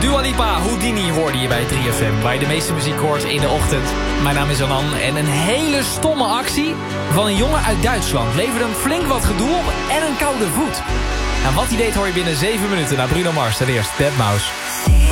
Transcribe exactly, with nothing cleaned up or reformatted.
Dua Lipa, Houdini hoorde je bij drie F M, waar je de meeste muziek hoort in de ochtend. Mijn naam is Anan en een hele stomme actie van een jongen uit Duitsland leverde hem flink wat gedoe op en een koude voet. Nou, wat hij deed hoor je binnen zeven minuten naar Bruno Mars. Ten eerst dead mouse.